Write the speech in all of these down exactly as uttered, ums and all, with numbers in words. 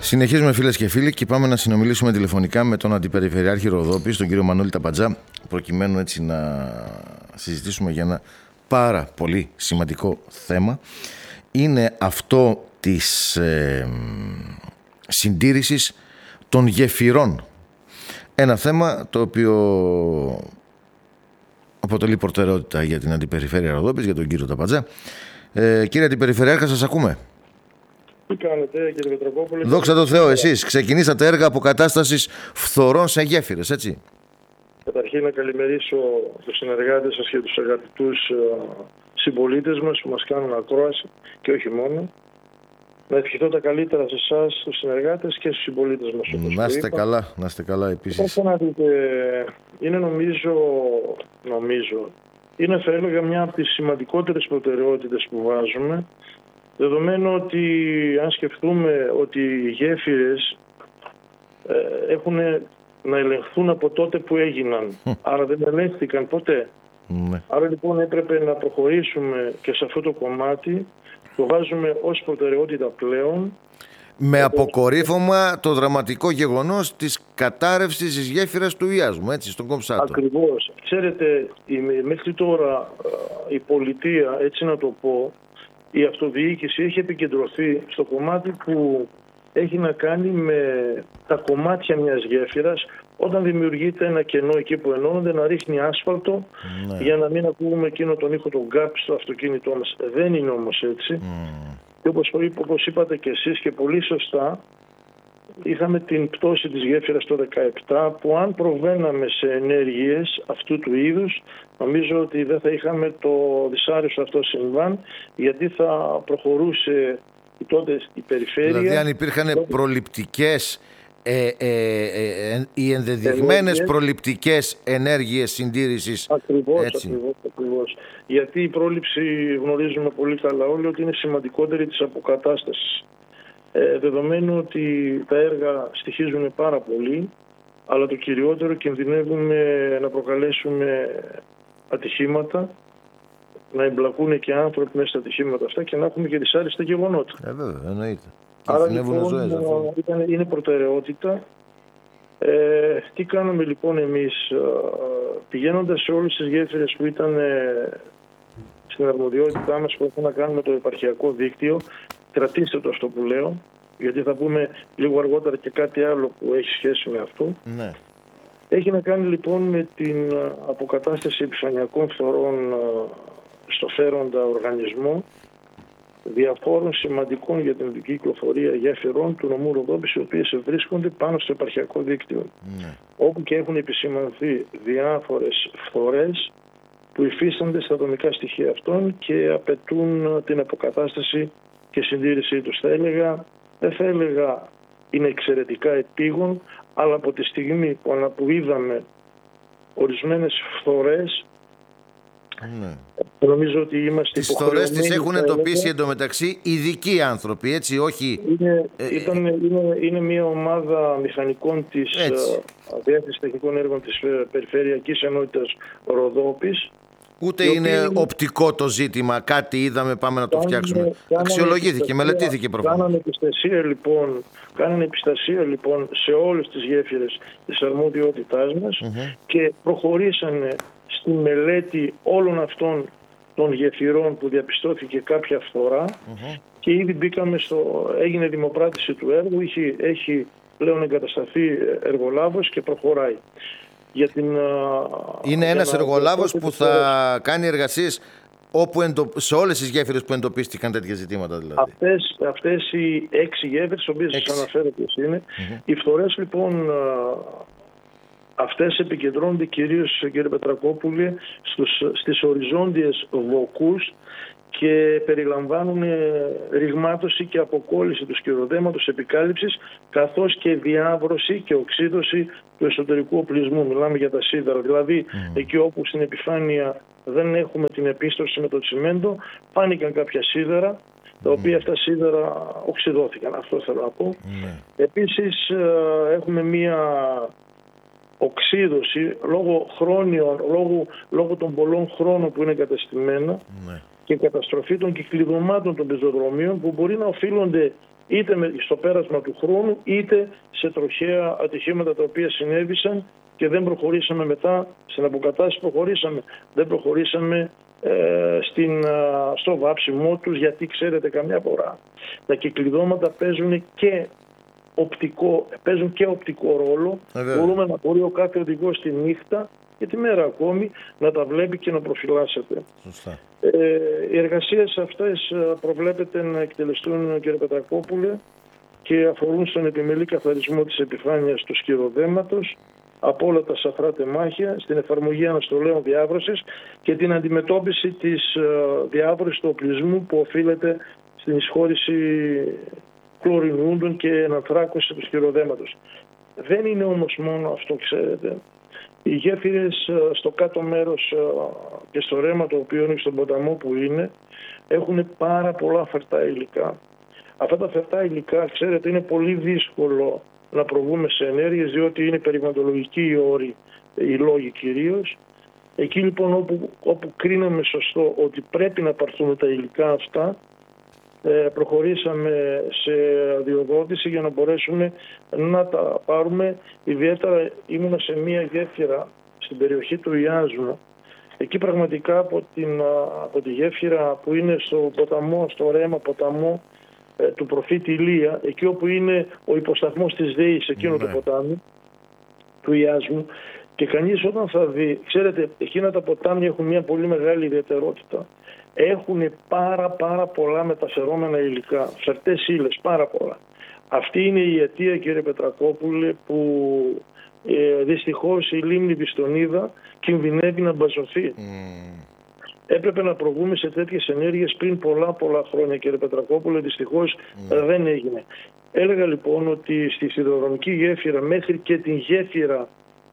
Συνεχίζουμε, φίλες και φίλοι, και πάμε να συνομιλήσουμε τηλεφωνικά με τον Αντιπεριφερειάρχη Ροδόπης, τον κύριο Μανώλη Ταπαντζά, προκειμένου έτσι να συζητήσουμε για ένα πάρα πολύ σημαντικό θέμα. Είναι αυτό της ε, συντήρησης των γεφυρών. Ένα θέμα το οποίο αποτελεί προτεραιότητα για την Αντιπεριφέρεια Ροδόπης, για τον κύριο Ταπαντζά. Ε, κύριε Αντιπεριφερειάρχα, σας ακούμε. Τι κάνετε, κύριε Πετρακόπουλε? Δόξα τω Θεώ, εσείς ξεκινήσατε έργα αποκατάστασης φθορών σε γέφυρες, έτσι? Καταρχήν να καλημερίσω τους συνεργάτες σας και τους αγαπητούς συμπολίτες μας που μας κάνουν ακρόαση και όχι μόνο. Να ευχηθώ τα καλύτερα σε εσάς, τους συνεργάτες και στους συμπολίτες μας. Να είστε καλά, να είστε καλά επίσης. Να δείτε, είναι νομίζω, νομίζω, είναι θα έλεγα μια από τις σημαντικότερες προτεραιότητες που βάζουμε, δεδομένου ότι αν σκεφτούμε ότι οι γέφυρες ε, έχουν να ελεγχθούν από τότε που έγιναν, άρα δεν ελέγχθηκαν ποτέ. Ναι. Άρα λοιπόν έπρεπε να προχωρήσουμε και σε αυτό το κομμάτι, το βάζουμε ως προτεραιότητα πλέον. Με αποκορύφωμα το δραματικό γεγονός της κατάρρευσης της γέφυρας του Ιάσμου, έτσι, στον Κομψάτο. Ακριβώς. Ξέρετε, μέχρι τώρα η πολιτεία, έτσι να το πω, η αυτοδιοίκηση έχει επικεντρωθεί στο κομμάτι που έχει να κάνει με τα κομμάτια μιας γέφυρας, όταν δημιουργείται ένα κενό εκεί που ενώνονται, να ρίχνει άσφαλτο, ναι, για να μην ακούμε εκείνο τον ήχο των γκάπ στο αυτοκίνητό μας. Δεν είναι όμως έτσι. Mm. Και όπως, όπως είπατε και εσείς και πολύ σωστά, είχαμε την πτώση της γέφυρας το δεκαεπτά, που αν προβαίναμε σε ενέργειες αυτού του είδους, νομίζω ότι δεν θα είχαμε το δυσάρεστο αυτό συμβάν, γιατί θα προχωρούσε τότε η περιφέρεια. Δηλαδή αν υπήρχαν προληπτικές, ε, ε, ε, ε, οι ενδεδειγμένες προληπτικές ενέργειες συντήρησης. Ακριβώς, έτσι. Ακριβώς, ακριβώς. Γιατί η πρόληψη γνωρίζουμε πολύ καλά όλοι ότι είναι σημαντικότερη της αποκατάστασης. Ε, δεδομένου ότι τα έργα στοιχίζουν πάρα πολύ, αλλά το κυριότερο, κινδυνεύουμε να προκαλέσουμε ατυχήματα, να εμπλακούν και άνθρωποι μέσα στα ατυχήματα αυτά και να έχουμε και δυσάρεστα γεγονότα. Ε, βέβαια, εννοείται. Άρα λοιπόν ζωές, ήταν, είναι προτεραιότητα. Ε, τι κάνουμε λοιπόν εμείς? Πηγαίνοντας σε όλες τις γέφυρες που ήταν ε, στην αρμοδιότητά μας, που έχουμε να κάνουμε το επαρχιακό δίκτυο, κρατήστε το αυτό που λέω, γιατί θα πούμε λίγο αργότερα και κάτι άλλο που έχει σχέση με αυτό. Ναι. Έχει να κάνει λοιπόν με την αποκατάσταση επιφανειακών φθορών στο φέροντα οργανισμό διαφόρων σημαντικών για την κυκλοφορία γέφυρων του νομού Ροδόπης, οι οποίες βρίσκονται πάνω στο επαρχιακό δίκτυο. Ναι. Όπου και έχουν επισημανθεί διάφορες φθορές που υφίστανται στα δομικά στοιχεία αυτών και απαιτούν την αποκατάσταση και συντήρησή τους. Θα έλεγα, δεν θα έλεγα είναι εξαιρετικά επίγον, αλλά από τη στιγμή που, που είδαμε ορισμένες φθορές, ναι, νομίζω ότι είμαστε τις φθορές τις έχουν εντοπίσει εντωμεταξύ ειδικοί άνθρωποι, έτσι, όχι... Είναι, ε, ήταν, είναι, είναι μια ομάδα μηχανικών της Διεύθυνσης Τεχνικών Έργων της Περιφερειακής Ενότητας Ροδόπης. Ούτε είναι είναι οπτικό το ζήτημα, κάτι είδαμε, πάμε να το κάνανε, φτιάξουμε. Αξιολογήθηκε, μελετήθηκε προφανώς. Κάνανε επιστασία, λοιπόν, κάνανε επιστασία λοιπόν σε όλες τις γέφυρες της αρμοδιότητάς μας, mm-hmm, και προχωρήσανε στη μελέτη όλων αυτών των γεφυρών που διαπιστώθηκε κάποια φθορά, mm-hmm, και ήδη μπήκαμε στο, έγινε δημοπράτηση του έργου, έχει, έχει πλέον εγκατασταθεί εργολάβος και προχωράει. Για την, είναι για ένας εργολάβος που θα φέρες. κάνει εργασίες όπου εντο... σε όλες τις γέφυρες που εντοπίστηκαν τέτοια ζητήματα, δηλαδή. Αυτές, αυτές οι έξι γέφυρες, τις οποίες σας αναφέρω ποιες είναι, mm-hmm, οι φθορές λοιπόν αυτές επικεντρώνονται κυρίως, κύριε Πετρακόπουλε, στους, στις οριζόντιες βοκούς και περιλαμβάνουν ρηγμάτωση και αποκόλληση του σκυροδέματος επικάλυψης, καθώς και διάβρωση και οξύδωση του εσωτερικού οπλισμού. Μιλάμε για τα σίδερα, δηλαδή mm. εκεί όπου στην επιφάνεια δεν έχουμε την επίστρωση με το τσιμέντο, φάνηκαν κάποια σίδερα, mm. τα οποία αυτά σίδερα οξυδώθηκαν. Αυτό θέλω να πω. Mm. Επίσης έχουμε μία οξύδωση λόγω χρόνιων, λόγω, λόγω των πολλών χρόνων που είναι κατεστημένα, mm. και καταστροφή των κυκλειδωμάτων των πεζοδρομίων, που μπορεί να οφείλονται είτε στο πέρασμα του χρόνου, είτε σε τροχαία ατυχήματα τα οποία συνέβησαν και δεν προχωρήσαμε μετά, στην αποκατάσταση προχωρήσαμε, δεν προχωρήσαμε ε, στην, στο βάψιμό τους, γιατί ξέρετε καμιά φορά τα κυκλειδώματα παίζουν και οπτικό, παίζουν και οπτικό ρόλο. Ε, Μπορούμε να μπορεί ο κάθε οδηγός τη νύχτα και τη μέρα ακόμη να τα βλέπει και να προφυλάσσεται. Σωστά. Ε, οι εργασίες αυτές προβλέπεται να εκτελεστούν, κύριε Πετρακόπουλε, και αφορούν στον επιμελή καθαρισμό της επιφάνειας του σκυροδέματος από όλα τα σαφρά τεμάχια, στην εφαρμογή αναστολέων διάβρωσης και την αντιμετώπιση της διάβρωσης του οπλισμού που οφείλεται στην εισχώρηση χλωρινούντων και ενανθράκωση του σκυροδέματος. Δεν είναι όμως μόνο αυτό, ξέρετε. Οι γέφυρες στο κάτω μέρος και στο ρέμα το οποίο είναι στον ποταμό που είναι, έχουν πάρα πολλά φερτά υλικά. Αυτά τα φερτά υλικά, ξέρετε, είναι πολύ δύσκολο να προβούμε σε ενέργειες, διότι είναι περιβαλλοντολογικοί οι όροι, οι λόγοι κυρίως. Εκεί λοιπόν όπου, όπου κρίναμε σωστό ότι πρέπει να πάρθουν τα υλικά αυτά, προχωρήσαμε σε αδειοδότηση για να μπορέσουμε να τα πάρουμε. Ιδιαίτερα ήμουνα σε μία γέφυρα στην περιοχή του Ιάζου. Εκεί πραγματικά από, την, από τη γέφυρα που είναι στο ποταμό, στο ρέμα ποταμό ε, του προφήτη Ηλία, εκεί όπου είναι ο υποσταθμός της ΔΕΗς, εκείνο ναι. το ποτάμι του Ιάζου, και κανείς όταν θα δει, ξέρετε, εκείνα τα ποτάμια έχουν μια πολύ μεγάλη ιδιαιτερότητα. Έχουν πάρα πάρα πολλά μεταφερόμενα υλικά, φερτές ύλες, πάρα πολλά. Αυτή είναι η αιτία, κύριε Πετρακόπουλε, που ε, δυστυχώς η λίμνη Βιστονίδα κινδυνεύει να μπαζωθεί. Mm. Έπρεπε να προβούμε σε τέτοιες ενέργειες πριν πολλά πολλά χρόνια, κύριε Πετρακόπουλε, δυστυχώς mm. ε, δεν έγινε. Έλεγα λοιπόν ότι στη σιδηροδρομική γέφυρα μέχρι και την γέφυρα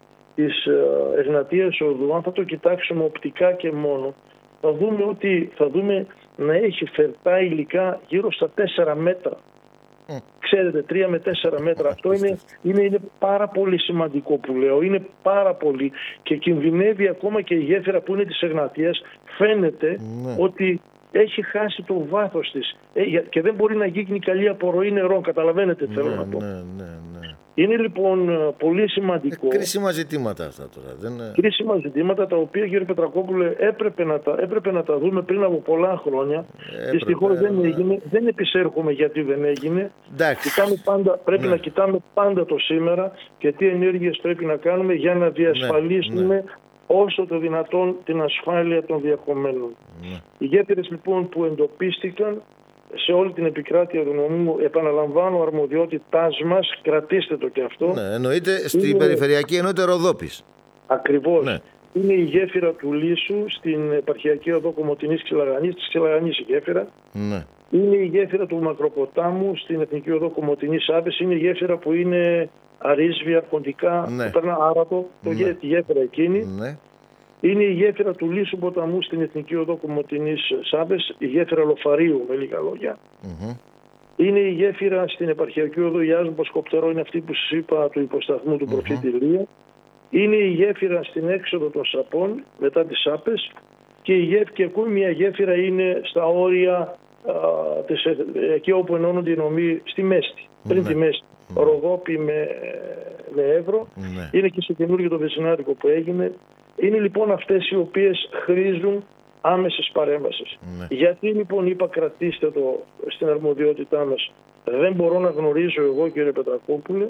της ε, Εγνατίας Οδού, αν θα το κοιτάξουμε οπτικά και μόνο, θα δούμε ότι θα δούμε να έχει φερτά υλικά γύρω στα τέσσερα μέτρα. Mm. Ξέρετε, τρία με τέσσερα μέτρα. Αυτό είναι, είναι, είναι πάρα πολύ σημαντικό που λέω. Είναι πάρα πολύ και κινδυνεύει ακόμα και η γέφυρα που είναι της Εγνατίας. Φαίνεται mm. ότι έχει χάσει το βάθος της ε, και δεν μπορεί να γίνει καλή απορροή νερών. Καταλαβαίνετε τι mm. θέλω να πω. Ναι, ναι, ναι. Είναι λοιπόν πολύ σημαντικό. Ε, κρίσιμα ζητήματα αυτά τώρα. Δεν... Κρίσιμα ζητήματα τα οποία, κύριε Πετρακόπουλε, έπρεπε να τα, έπρεπε να τα δούμε πριν από πολλά χρόνια. Δυστυχώς δεν έγινε. Δεν επισέρχομαι γιατί δεν έγινε. Πάντα, πρέπει ναι. να κοιτάμε πάντα το σήμερα και τι ενέργειες πρέπει να κάνουμε για να διασφαλίσουμε ναι, ναι. όσο το δυνατόν την ασφάλεια των διακομμένων. Ναι. Οι γέφυρες λοιπόν που εντοπίστηκαν σε όλη την επικράτεια του νομού, επαναλαμβάνω, αρμοδιότητάς μας, κρατήστε το και αυτό. Ναι, εννοείται στην είναι... περιφερειακή, εννοείται Ροδόπης. Ακριβώς. Ναι. Είναι η γέφυρα του Λύσου στην επαρχιακή οδό Κομοτηνής Ξυλαγανής, της Ξυλαγανής η γέφυρα. Ναι. Είναι η γέφυρα του Μακροποτάμου στην εθνική οδό Κομοτηνής Άβες. Είναι η γέφυρα που είναι αρίσβια, αρχοντικά, ναι. που περνά άρατο, το ναι. τη γέφυρα εκείνη. Ναι. Είναι η γέφυρα του Λύσου ποταμού στην εθνική οδό Κομοτηνής Σάβες, η γέφυρα Λοφαρίου με λίγα λόγια. Mm-hmm. Είναι η γέφυρα στην επαρχιακή οδό Ιάζου Ποσκοπτερό, είναι αυτή που σας είπα του υποσταθμού του mm-hmm. προφήτη Ηλία. Είναι η γέφυρα στην έξοδο των Σαπών μετά τις Σάπες και, η γέφυρα, και ακόμη μια γέφυρα είναι στα όρια α, της, εκεί όπου ενώνονται οι νομοί στη Μέστη, mm-hmm. πριν τη Μέστη. Mm-hmm. Ροδόπη με, με Εύρο. Mm-hmm. Είναι και στο καινούργιο το βεζινάρικο που έγινε. Είναι λοιπόν αυτές οι οποίες χρήζουν άμεσης παρέμβασης. Ναι. Γιατί λοιπόν είπα κρατήστε το στην αρμοδιότητά μας. Δεν μπορώ να γνωρίζω εγώ, κύριε Πετρακόπουλε,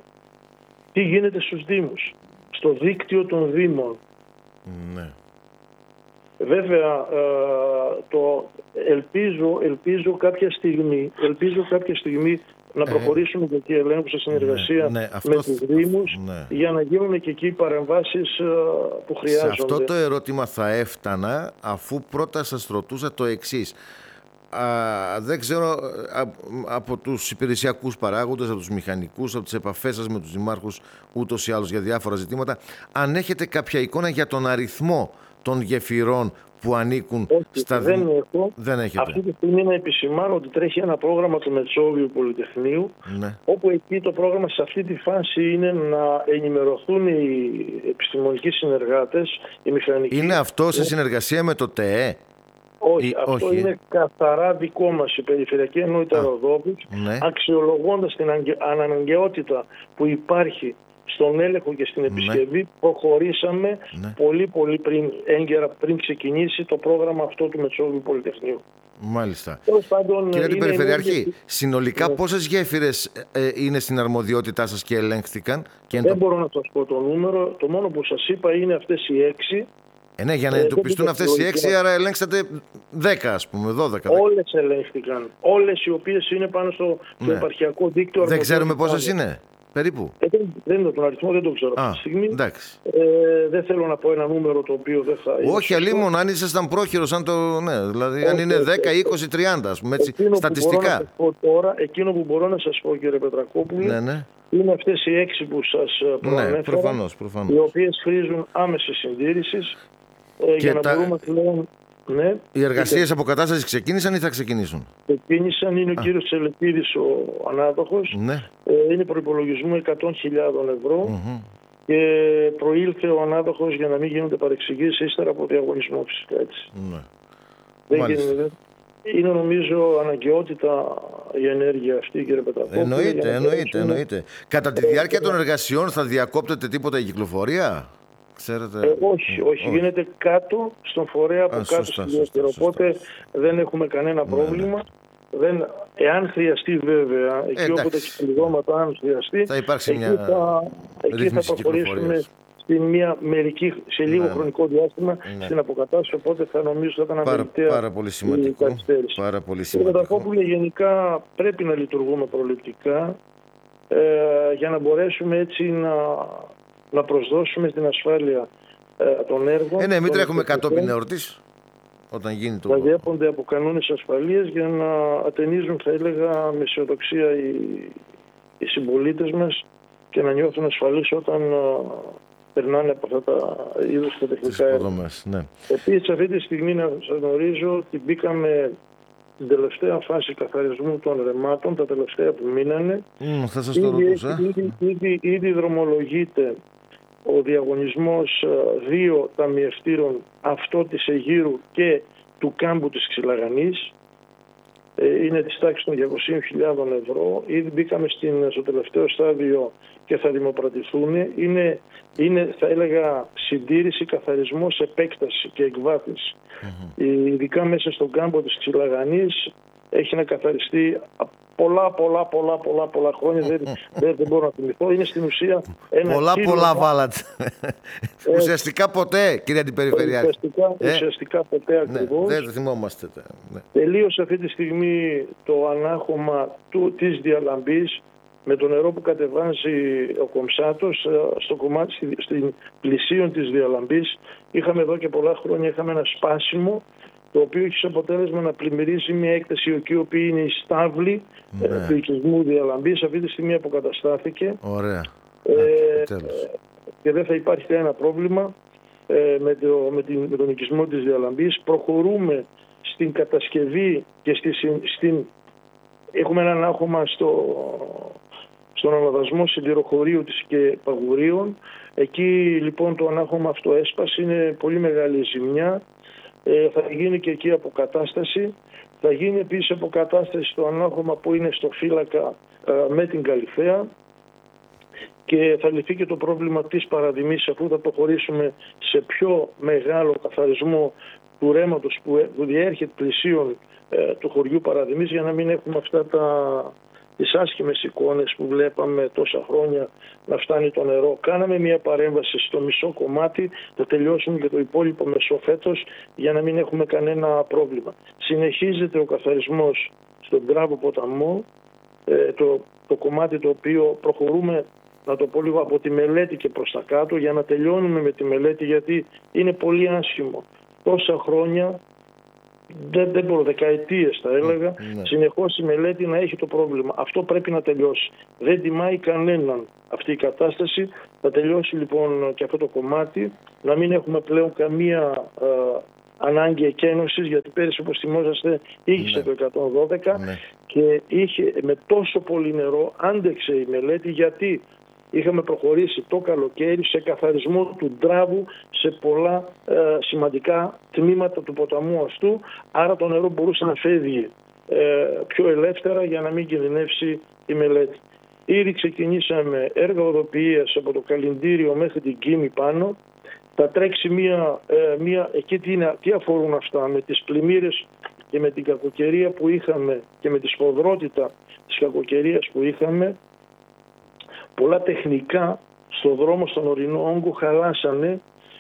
τι γίνεται στους Δήμους, στο δίκτυο των Δήμων. Ναι. Βέβαια, ε, το ελπίζω, ελπίζω κάποια στιγμή, ελπίζω κάποια στιγμή να προχωρήσουμε και εκεί ελέγχου σε συνεργασία ναι, ναι, αυτό, με τους Δήμους ναι. για να γίνουν και εκεί οι παρεμβάσεις που χρειάζονται. Σε αυτό το ερώτημα θα έφτανα αφού πρώτα σας ρωτούσα το εξής. Α, δεν ξέρω α, από τους υπηρεσιακούς παράγοντες, από τους μηχανικούς, από τις επαφές σας με τους δημάρχους ούτως ή άλλως για διάφορα ζητήματα, αν έχετε κάποια εικόνα για τον αριθμό των γεφυρών που ανήκουν Όχι, στα δεν έχω. Δεν έχετε. Αυτή τη στιγμή να επισημάνω ότι τρέχει ένα πρόγραμμα του Μετσόβιου Πολυτεχνείου, ναι. όπου εκεί το πρόγραμμα σε αυτή τη φάση είναι να ενημερωθούν οι επιστημονικοί συνεργάτες, οι μηχανικοί. Είναι αυτό σε συνεργασία με το ΤΕΕ? Όχι, Ή, αυτό όχι. είναι καθαρά δικό μας η Περιφερειακή Ενότητα Ροδόπης, ναι. αξιολογώντας την αναγκαιότητα που υπάρχει στον έλεγχο και στην επισκευή, ναι. προχωρήσαμε ναι. πολύ πολύ πριν, έγκαιρα πριν ξεκινήσει το πρόγραμμα αυτό του Μετσόβιου Πολυτεχνείου. Μάλιστα. Πάντων, κύριε την Περιφερειάρχη, είναι... συνολικά ναι. πόσες γέφυρες ε, είναι στην αρμοδιότητά σας και ελέγχθηκαν? Και Δεν το... μπορώ να σας πω το νούμερο. Το μόνο που σας είπα είναι αυτές οι έξι. Ε, ναι, για να εντοπιστούν ε, αυτές οι έξι, άρα ελέγξατε δέκα, ας πούμε, δώδεκα. Όλες ελέγχθηκαν. Όλες οι οποίες είναι πάνω στο, ναι. στο επαρχιακό δίκτυο. Δεν ξέρουμε πόσες είναι, περίπου. Ε, δεν, δεν είναι τον αριθμό, δεν το ξέρω αυτή τη στιγμή. Ε, δεν θέλω να πω ένα νούμερο το οποίο δεν θα είναι. Όχι, αλλήμον, αν ήσασταν πρόχειρος, αν το. Ναι, δηλαδή, okay, αν είναι δέκα, είκοσι, τριάντα, ας πούμε, έτσι, εκείνο στατιστικά. Που μπορώ να τώρα, εκείνο που μπορώ να σας πω, κύριε Πετρακόπουλε, ναι, ναι. είναι αυτές οι έξι που σας προανέφερα, ναι, προφανώς, προφανώς. οι οποίες χρήζουν άμεσης συντήρησης ε, για να τα... μπορούμε πλέον. Ναι, οι εργασίες αποκατάστασης ξεκίνησαν ή θα ξεκινήσουν? Ξεκίνησαν, είναι ο κύριος Τσελετίδης ο ανάδοχος. Ναι. Ε, είναι προϋπολογισμού εκατό χιλιάδες ευρώ mm-hmm. και προήλθε ο ανάδοχος για να μην γίνονται παρεξηγήσεις ύστερα από διαγωνισμό φυσικά έτσι. Ναι. Δεν γίνεται. Είναι νομίζω αναγκαιότητα η ενέργεια αυτή, κύριε Πετρακόπουλε. Εννοείται, εννοείται, εννοείται. Κατά τη διάρκεια των εργασιών θα διακόπτεται τίποτα η κυκλοφορία? Ξέρετε... Ε, όχι, όχι, όχι, γίνεται κάτω στον φορέα από Α, κάτω στη δεύτερη. Οπότε δεν έχουμε κανένα πρόβλημα. Ναι. Δεν, εάν χρειαστεί βέβαια, εκεί όπου τα κυκλειδώματα, αν χρειαστεί, θα υπάρξει εκεί μια θα, εκεί θα προχωρήσουμε στην μια μερική, σε λίγο ναι. χρονικό διάστημα ναι. στην αποκατάσταση. Οπότε θα νομίζω θα ήταν αμεληταία πάρα πολύ σημαντικό. Πάρα πολύ σημαντικό. Κύριε Πετρακόπουλε, γενικά πρέπει να λειτουργούμε προληπτικά ε, για να μπορέσουμε έτσι να. να προσδώσουμε στην ασφάλεια ε, των έργων. Ε, ναι, μην τρέχουμε κατόπιν εορτής όταν γίνει το... Θα διέπονται από κανόνες ασφαλείας για να ατενίζουν, θα έλεγα, με αισιοδοξία οι, οι συμπολίτες μας και να νιώθουν ασφαλείς όταν α, περνάνε από αυτά τα είδους τα τεχνικά έργα. Ναι. Επίσης, αυτή τη στιγμή να σας γνωρίζω ότι μπήκαμε στην τελευταία φάση καθαρισμού των ρεμάτων, τα τελευταία που μείνανε. Mm, θα σας το ρωτούσα. Ήδη, ήδη, ήδη δρομολογείται ο διαγωνισμός δύο ταμιευτήρων, αυτό της Αιγύρου και του κάμπου της Ξυλαγανής. Είναι της τάξης των διακόσιες χιλιάδες ευρώ. Ήδη μπήκαμε στην, στο τελευταίο στάδιο και θα δημοπρατηθούν. Είναι, είναι, θα έλεγα, συντήρηση, καθαρισμός, επέκταση και εκβάθυνση. Mm-hmm. Ειδικά μέσα στον κάμπο της Ξυλαγανής έχει να καθαριστεί πολλά, πολλά, πολλά, πολλά, πολλά χρόνια. δεν, δεν, δεν μπορώ να θυμηθώ. Είναι στην ουσία ένα πολλά, κύριο... πολλά βάλατε. Ε, ουσιαστικά ποτέ, κύριε Αντιπεριφερειάρχη. Ουσιαστικά, ε? ουσιαστικά ποτέ ακριβώς. Ναι, δεν θυμόμαστε. Ναι. Τελείωσε αυτή τη στιγμή το ανάχωμα του, της διαλαμπής με το νερό που κατεβάζει ο Κομψάτος στο κομμάτι, στην πλησίον της διαλαμπής. Είχαμε εδώ και πολλά χρόνια είχαμε ένα σπάσιμο, το οποίο έχει σαν αποτέλεσμα να πλημμυρίζει μια έκταση η οποία είναι η στάβλη ναι. ε, του οικισμού διαλαμπής. Αυτή τη στιγμή αποκαταστάθηκε. Ωραία. Ε, και δεν θα υπάρχει κανένα πρόβλημα ε, με, το, με, την, με τον οικισμό της διαλαμπής. Προχωρούμε στην κατασκευή και στη, στην... Έχουμε έναν άχωμα στο, στον αναδασμό συντηροχωρίου της και παγουρίων. Εκεί λοιπόν το ανάχωμα αυτό έσπασε, είναι πολύ μεγάλη ζημιά. Ε, θα γίνει και εκεί αποκατάσταση. Θα γίνει επίσης αποκατάσταση στο ανάχωμα που είναι στο φύλακα ε, με την Καλυθέα και θα λυθεί και το πρόβλημα της παραδημής αφού θα προχωρήσουμε σε πιο μεγάλο καθαρισμό του ρέματος που, που διέρχεται πλησίων ε, του χωριού Παραδημής για να μην έχουμε αυτά τα, τις άσχημες εικόνες που βλέπαμε τόσα χρόνια να φτάνει το νερό. Κάναμε μια παρέμβαση στο μισό κομμάτι, θα τελειώσουμε και το υπόλοιπο μεσό φέτος για να μην έχουμε κανένα πρόβλημα. Συνεχίζεται ο καθαρισμός στον Γκράβο ποταμό, ε, το, το κομμάτι το οποίο προχωρούμε, να το πω λίγο, από τη μελέτη και προς τα κάτω για να τελειώνουμε με τη μελέτη γιατί είναι πολύ άσχημο. Τόσα χρόνια, δεν, δεν μπορώ, δεκαετίες θα έλεγα, ναι. συνεχώς η μελέτη να έχει το πρόβλημα. Αυτό πρέπει να τελειώσει. Δεν τιμάει κανέναν αυτή η κατάσταση. Θα τελειώσει λοιπόν και αυτό το κομμάτι, να μην έχουμε πλέον καμία ε, ανάγκη εκένωσης, γιατί πέρυσι όπως θυμόσαστε είχε ναι. το εκατόν δώδεκα ναι. και είχε με τόσο πολύ νερό, άντεξε η μελέτη γιατί είχαμε προχωρήσει το καλοκαίρι σε καθαρισμό του Ντράβου σε πολλά ε, σημαντικά τμήματα του ποταμού αυτού, άρα το νερό μπορούσε να φεύγει ε, πιο ελεύθερα για να μην κινδυνεύσει η μελέτη. Ήδη ξεκινήσαμε έργα οδοποιίας από το Καλλιντήριο μέχρι την Κίμη πάνω. Θα τρέξει μία, ε, μία εκεί τι, είναι, τι αφορούν αυτά, με τις πλημμύρες και με την κακοκαιρία που είχαμε και με τη σφοδρότητα της κακοκαιρίας που είχαμε. Πολλά τεχνικά στο δρόμο στον ορεινό όγκο χαλάσανε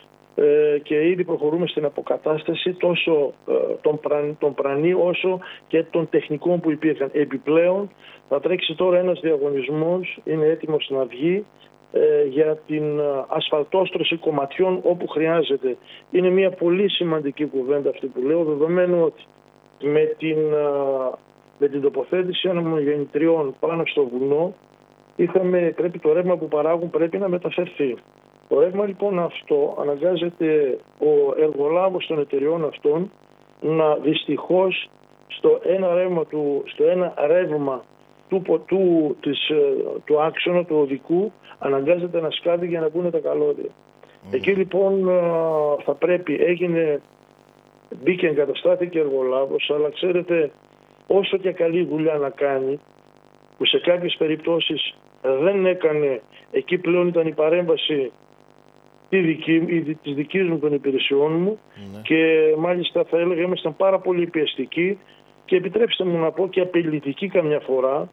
ε, και ήδη προχωρούμε στην αποκατάσταση τόσο ε, των, πραν, των πρανή όσο και των τεχνικών που υπήρχαν. Επιπλέον θα τρέξει τώρα ένας διαγωνισμός, είναι έτοιμος να βγει, ε, για την ασφαλτόστρωση κομματιών όπου χρειάζεται. Είναι μια πολύ σημαντική κουβέντα αυτή που λέω, δεδομένου ότι με την, με την τοποθέτηση ανεμογεννητριών πάνω στο βουνό είχαμε, πρέπει το ρεύμα που παράγουν πρέπει να μεταφερθεί. Το ρεύμα λοιπόν αυτό αναγκάζεται ο εργολάβος των εταιριών αυτών να δυστυχώς στο ένα ρεύμα του, στο ένα ρεύμα του, του, της, του άξονα του οδικού αναγκάζεται να σκάβει για να βγουν τα καλώδια. Mm. Εκεί λοιπόν θα πρέπει, έγινε, μπήκε, εγκαταστάθηκε εργολάβος, αλλά ξέρετε όσο και καλή δουλειά να κάνει, που σε κάποιες περιπτώσεις δεν έκανε, εκεί πλέον ήταν η παρέμβαση τη δική, της δικής μου των υπηρεσιών μου mm. και μάλιστα θα έλεγα ήμασταν πάρα πολύ πιεστικοί και επιτρέψτε μου να πω και απειλητικοί καμιά φορά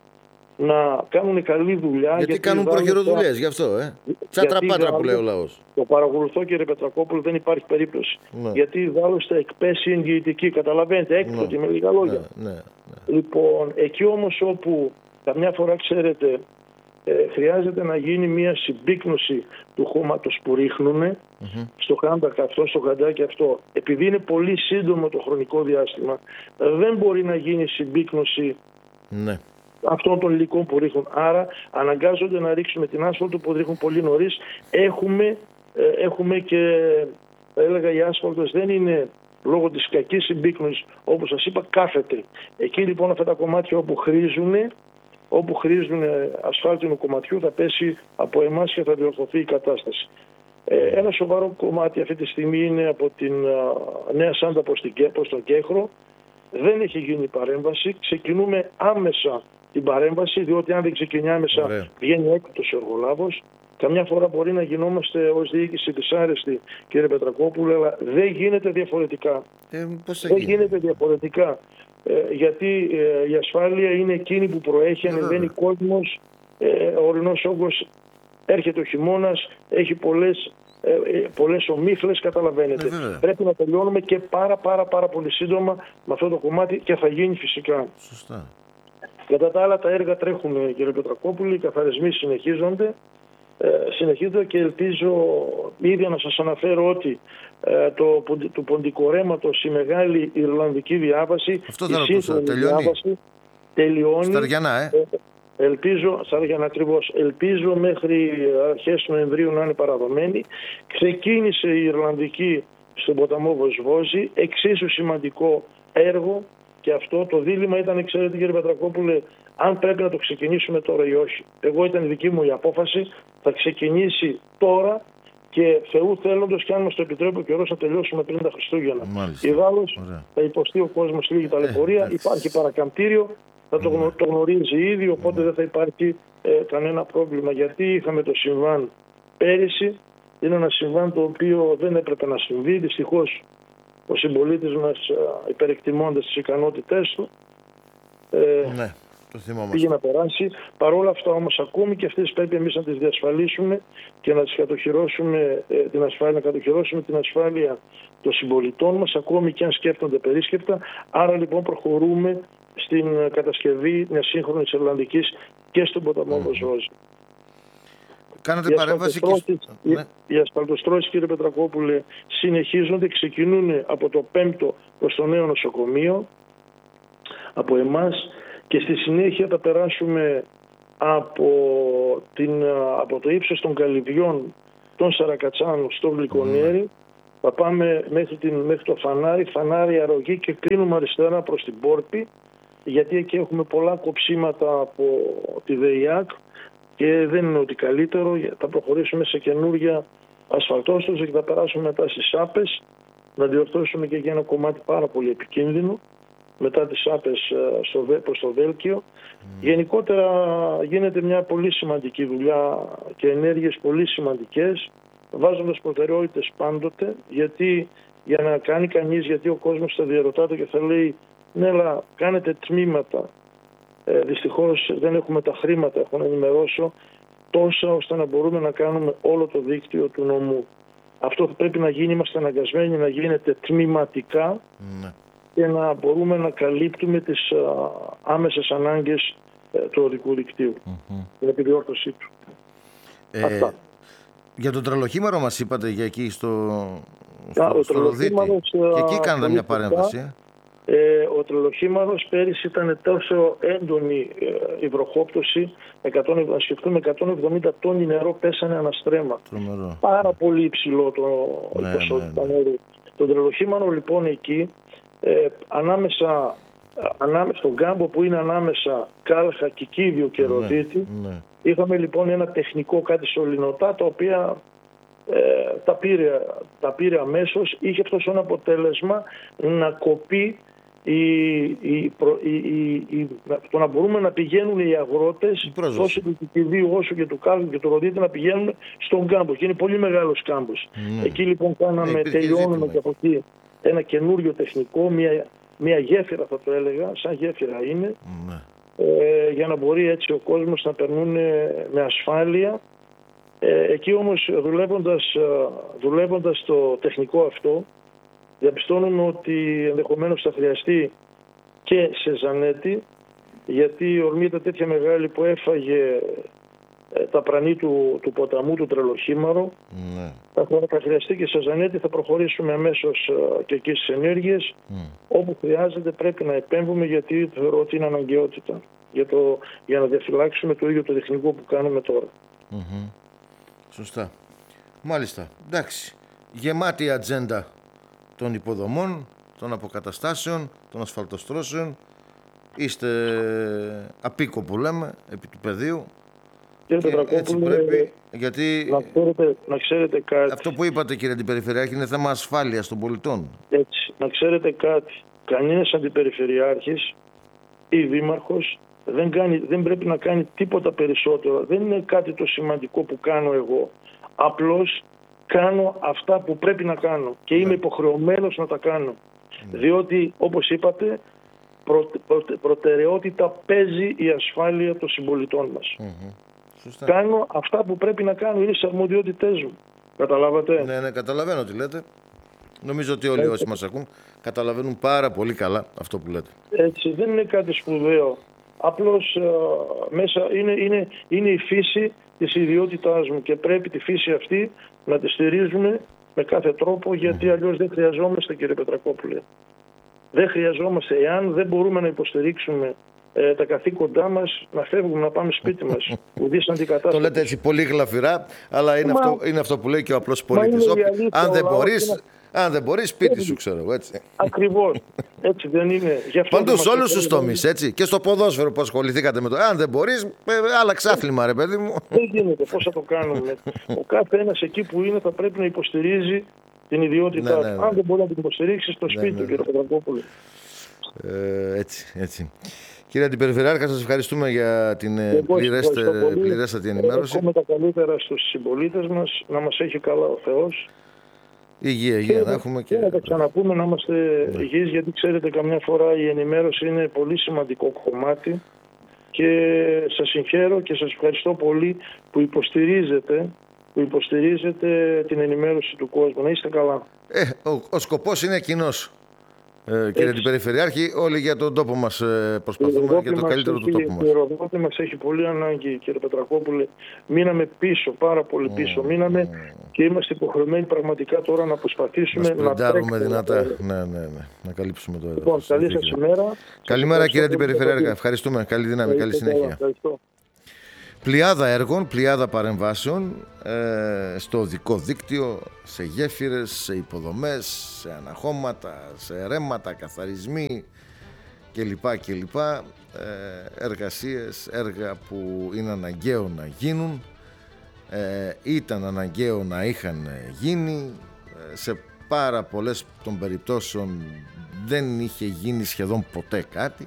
να κάνουν καλή δουλειά. Γιατί, γιατί κάνουν προχειροδουλειές, γι' αυτό, ε. Τσατραπάτρα που λέει ο λαός. Το παρακολουθώ, κύριε Πετρακόπουλο, δεν υπάρχει περίπτωση. Ναι. Γιατί δάλλως θα εκπέσει εγγυητική, καταλαβαίνετε, έκπτωτη ναι. με λίγα λόγια. Ναι, ναι, ναι. Λοιπόν, εκεί όμως όπου καμιά φορά, ξέρετε, ε, χρειάζεται να γίνει μια συμπίκνωση του χώματος που ρίχνουμε mm-hmm. στο χάντακ αυτό, στο χαντάκι αυτό. Επειδή είναι πολύ σύντομο το χρονικό διάστημα, δεν μπορεί να γίνει συμπίκνωση ναι. αυτών των υλικών που ρίχνουν. Άρα αναγκάζονται να ρίξουμε την άσφαλτο που ρίχνουν πολύ νωρίς. Έχουμε, ε, έχουμε και, θα έλεγα, η άσφαλτος δεν είναι λόγω της κακής συμπίκνωσης, όπως σας είπα, κάθεται. Εκεί λοιπόν αυτά τα κομμάτια όπου χρήζουν, όπου χρήζουν ασφάλτινου κομματιού θα πέσει από εμάς και θα διορθωθεί η κατάσταση. Ε, ένα σοβαρό κομμάτι αυτή τη στιγμή είναι από την α, Νέα Σάντα προς τον Κέχρο. Δεν έχει γίνει παρέμβαση. Ξεκινούμε άμεσα την παρέμβαση, διότι αν δεν ξεκινάει άμεσα Ωραία. βγαίνει έκτος ο εργολάβος. Καμιά φορά μπορεί να γινόμαστε ως διοίκηση δυσάρεστη, κύριε Πετρακόπουλε, αλλά δεν γίνεται διαφορετικά. Ε, πώς δεν γίνει. γίνεται διαφορετικά. Ε, γιατί ε, η ασφάλεια είναι εκείνη που προέχει, ανεβαίνει κόσμος, ε, ο ορεινός όγκος έρχεται ο χειμώνας, έχει πολλές, ε, ε, πολλές ομίχλες, καταλαβαίνετε. Ε, Πρέπει να τελειώνουμε και πάρα πάρα πάρα πολύ σύντομα με αυτό το κομμάτι και θα γίνει φυσικά. Σωστά. Κατά τα άλλα τα έργα τρέχουν, κύριε Πετρακόπουλη, οι καθαρισμοί συνεχίζονται. Ε, συνεχίζονται και ελπίζω ήδη να σας αναφέρω ότι ε, το, του ποντικορέματος η μεγάλη Ιρλανδική διάβαση, αυτό η σύγχρονη διάβαση τελειώνει. Στα Αργιανά, ε. ε ελπίζω, στα Αργιανά ακριβώς, ελπίζω μέχρι αρχές Νοεμβρίου να είναι παραδομένη. Ξεκίνησε η Ιρλανδική στον ποταμό Βοσβόζη, εξίσου σημαντικό έργο και αυτό το δίλημμα ήταν, ξέρετε κύριε Πετρακόπουλε, αν πρέπει να το ξεκινήσουμε τώρα ή όχι. Εγώ ήταν η δική μου η απόφαση, θα ξεκινήσει τώρα και Θεού θέλοντος και αν μας το επιτρέπει ο καιρός θα τελειώσουμε πριν τα Χριστούγεννα. Ιδάλλως θα υποστεί ο κόσμος λίγη ταλαιπωρία, υπάρχει παρακαμπτήριο, θα το, γνω, το γνωρίζει ήδη, οπότε δεν θα υπάρχει ε, κανένα πρόβλημα. Γιατί είχαμε το συμβάν πέρυσι, είναι ένα συμβάν το οποίο δεν έπρεπε να συμβεί, δυστυχώς ο συμπολίτης μας υπερεκτιμώντας τις ικανότητές του ε, ναι, το πήγε να περάσει. Παρ' όλα αυτά όμως ακόμη και αυτές πρέπει εμείς να τις διασφαλίσουμε και να τις κατοχυρώσουμε, ε, την ασφάλεια, να κατοχυρώσουμε την ασφάλεια των συμπολιτών μας, ακόμη και αν σκέφτονται περίσκεπτα. Άρα λοιπόν προχωρούμε στην κατασκευή μιας σύγχρονης Ιρλανδικής και στον ποταμό Βοσβόζη. Κάνατε παρέμβαση και... Ναι. Οι ασφαλτοστρώσεις, κύριε Πετρακόπουλε, συνεχίζονται, ξεκινούν από το πέμπτο προς το νέο νοσοκομείο, από εμάς, και στη συνέχεια θα περάσουμε από, την, από το ύψος των Καλυβιών των Σαρακατσάνου στο Γλυκονέρι, mm. θα πάμε μέχρι, την, μέχρι το Φανάρι, Φανάρι Αρρωγή και κλείνουμε αριστερά προς την Πόρπη, γιατί εκεί έχουμε πολλά κοψίματα από τη ΔΕΙΑΚ και δεν είναι ότι καλύτερο. Θα προχωρήσουμε σε καινούργια ασφαλτόστρωση και θα περάσουμε μετά στις σάπες, να διορθώσουμε και για ένα κομμάτι πάρα πολύ επικίνδυνο μετά τις σάπες προς το Βέλγιο. Mm. Γενικότερα γίνεται μια πολύ σημαντική δουλειά και ενέργειες πολύ σημαντικές, βάζοντας προτεραιότητες πάντοτε, γιατί για να κάνει κανείς, γιατί ο κόσμος θα διαρωτάται και θα λέει ναι, αλλά κάνετε τμήματα. Ε, δυστυχώς δεν έχουμε τα χρήματα, έχω να ενημερώσω, τόσα ώστε να μπορούμε να κάνουμε όλο το δίκτυο του νομού. Αυτό θα πρέπει να γίνει, είμαστε αναγκασμένοι να γίνεται τμηματικά mm. και να μπορούμε να καλύπτουμε τις α, άμεσες ανάγκες ε, του οδικού δικτύου, mm-hmm. την επιδιόρθωσή του. Ε, Αυτά. Για το τρελοχήμαρο μας είπατε για εκεί στο, στο, στο Ροδίτη. Και εκεί κάνετε μια παρέμβαση. Ε, ο τρελοχήμαρος πέρυσι ήταν τόσο έντονη ε, η βροχόπτωση, να σκεφτούμε εκατόν εβδομήντα τόνοι νερό πέσανε αναστρέμα. Τρομερό. Πάρα πολύ υψηλό το ναι, ποσότητα ναι, ναι. νερού. Το τρελοχήμαρο λοιπόν εκεί, ε, ανάμεσα, ανάμεσα στον κάμπο που είναι ανάμεσα Κάλχα, Κικίδιο και Ροδίτη, ναι, ναι. είχαμε λοιπόν ένα τεχνικό κάτι σωληνωτά, τα οποία ε, τα, πήρε, τα πήρε αμέσως. Είχε αυτό σαν αποτέλεσμα να κοπεί Η, η, η, η, η, το να μπορούμε να πηγαίνουν οι αγρότες τόσο του Κικιδίου όσο και του Κάλχου και του Ροδίτη να πηγαίνουν στον κάμπο, και είναι πολύ μεγάλος κάμπος. Mm. Εκεί λοιπόν κάναμε, ε, τελειώνουμε και από εκεί ένα καινούριο τεχνικό, μια, μια γέφυρα θα το έλεγα, σαν γέφυρα είναι, mm. ε, για να μπορεί έτσι ο κόσμος να περνούν με ασφάλεια. Ε, εκεί όμως δουλεύοντας, δουλεύοντας το τεχνικό αυτό, διαπιστώνουμε ότι ενδεχομένως θα χρειαστεί και σεζανέτη, γιατί η ορμή ήταν τέτοια μεγάλη που έφαγε ε, τα πρανή του, του ποταμού, του τρελοχήμαρο. Ναι. Θα, θα χρειαστεί και σεζανέτη, θα προχωρήσουμε αμέσως ε, και εκεί στις ενέργειες. Mm. Όπου χρειάζεται πρέπει να επέμβουμε, γιατί θεωρώ ότι είναι αναγκαιότητα για, το, για να διαφυλάξουμε το ίδιο το τεχνικό που κάνουμε τώρα. Mm-hmm. Σωστά. Μάλιστα. Εντάξει. Γεμάτη η ατζέντα των υποδομών, των αποκαταστάσεων, των ασφαλτοστρώσεων. Είστε απίκο που λέμε, επί του πεδίου. Κύριε Πετρακόπουλε, πρέπει, γιατί να ξέρετε, να ξέρετε κάτι. Αυτό που είπατε, κύριε Αντιπεριφερειάρχη, είναι θέμα ασφάλειας των πολιτών. Έτσι, να ξέρετε κάτι. Κανένας αντιπεριφερειάρχης ή δήμαρχος δεν, κάνει, δεν πρέπει να κάνει τίποτα περισσότερο. Δεν είναι κάτι το σημαντικό που κάνω εγώ. Απλώς κάνω αυτά που πρέπει να κάνω και είμαι υποχρεωμένος να τα κάνω. Ναι. Διότι, όπως είπατε, προ, προ, προτεραιότητα παίζει η ασφάλεια των συμπολιτών μας. Mm-hmm. Σωστά. Κάνω αυτά που πρέπει να κάνω, είναι στις αρμοδιότητές μου. Καταλάβατε? Ναι, ναι, καταλαβαίνω τι λέτε. Νομίζω ότι όλοι όσοι μας ακούν καταλαβαίνουν πάρα πολύ καλά αυτό που λέτε. Έτσι, δεν είναι κάτι σπουδαίο. Απλώς α, μέσα είναι, είναι, είναι η φύση της ιδιότητάς μου και πρέπει τη φύση αυτή να τη στηρίζουμε με κάθε τρόπο, γιατί mm. αλλιώς δεν χρειαζόμαστε, κύριε Πετρακόπουλε. Δεν χρειαζόμαστε. Εάν δεν μπορούμε να υποστηρίξουμε ε, τα καθήκοντά μας, να φεύγουμε, να πάμε σπίτι μας. Ουδής αντικατάσταση. Το λέτε έτσι πολύ γλαφυρά, αλλά είναι, Μα... αυτό, είναι αυτό που λέει και ο απλός πολίτης. Αν δεν μπορείς... Αν δεν μπορεί, σπίτι σου, ξέρω εγώ, έτσι. Ακριβώς. Έτσι δεν είναι. Παντού, σε όλους τους τομείς, έτσι. Και στο ποδόσφαιρο που ασχοληθήκατε με το. Αν δεν μπορεί, άλλαξε άθλημα, ρε παιδί μου. Δεν γίνεται. Πώς θα το κάνουμε? Ο κάθε ένας εκεί που είναι θα πρέπει να υποστηρίζει την ιδιότητά του. Ναι, ναι, ναι. Αν δεν μπορεί να την υποστηρίξει, στο σπίτι του, ναι, ναι, κύριε Πετρακόπουλε. Ε, έτσι, έτσι. Κύριε Αντιπεριφερειάρχα, σας ευχαριστούμε για την πληρέστατη ενημέρωση. Εύχομαι τα καλύτερα στους συμπολίτες μας, να μας έχει καλά ο Θεός. Υγεία, υγεία να έχουμε και... και να τα ξαναπούμε, να είμαστε ναι. υγιείς, γιατί ξέρετε καμιά φορά η ενημέρωση είναι πολύ σημαντικό κομμάτι και σας συγχαίρω και σας ευχαριστώ πολύ που υποστηρίζετε, που υποστηρίζετε την ενημέρωση του κόσμου. Να είστε καλά. Ε, ο, ο σκοπός είναι κοινός. Ε, κύριε Αντιπεριφερειάρχη, όλοι για τον τόπο μας ε, προσπαθούμε, για το καλύτερο του τόπου μας. Η Ροδότη μας έχει πολύ ανάγκη, κύριε Πετρακόπουλε. Μείναμε πίσω, πάρα πολύ πίσω. Mm. Μείναμε mm. και είμαστε υποχρεωμένοι πραγματικά τώρα να προσπαθήσουμε να σπριντάρουμε δυνατά. Ναι, ναι, ναι. Να καλύψουμε το έδαφος. Λοιπόν, καλή σας ημέρα. Καλημέρα, κύριε Αντιπεριφερειάρχη. Ευχαριστούμε. Καλή δύναμη, καλή συνέχεια. Ευχαριστώ. Πλειάδα έργων, πλειάδα παρεμβάσεων ε, στο οδικό δίκτυο, σε γέφυρες, σε υποδομές, σε αναχώματα, σε ρέματα, καθαρισμοί κλπ. κλπ. εργασίες, έργα που είναι αναγκαίο να γίνουν, ήταν αναγκαίο να είχαν γίνει, σε πάρα πολλές των περιπτώσεων δεν είχε γίνει σχεδόν ποτέ κάτι,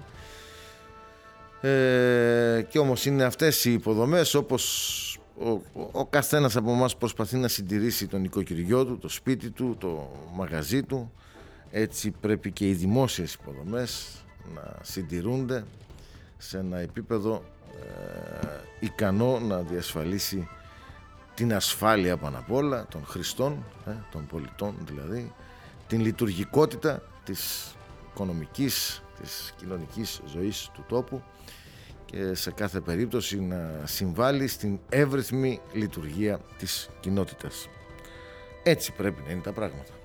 και όμως είναι αυτές οι υποδομές, όπως ο, ο, ο καθένας από εμάς προσπαθεί να συντηρήσει τον οικοκυριό του, το σπίτι του, το μαγαζί του, έτσι πρέπει και οι δημόσιες υποδομές να συντηρούνται σε ένα επίπεδο ε, ικανό να διασφαλίσει την ασφάλεια πάνω απ' όλα των χρηστών, ε, των πολιτών δηλαδή, την λειτουργικότητα της οικονομικής, της κοινωνικής ζωής του τόπου και σε κάθε περίπτωση να συμβάλλει στην εύρυθμη λειτουργία της κοινότητας. Έτσι πρέπει να είναι τα πράγματα.